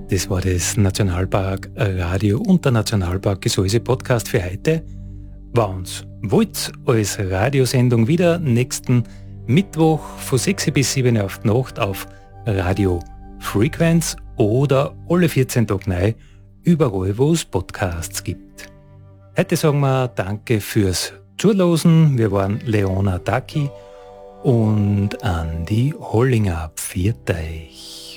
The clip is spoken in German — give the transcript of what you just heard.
Das war das Nationalpark Radio und der Nationalpark Gesäuse Podcast für heute. Wenn's wollt, als Radiosendung wieder nächsten Mittwoch von 6 bis 7 auf die Nacht auf Radio Frequenz oder alle 14 Tage neu, überall wo es Podcasts gibt. Heute sagen wir Danke fürs Zuhören. Wir waren Leona Daki und Andi Hollinger. Pfiat euch.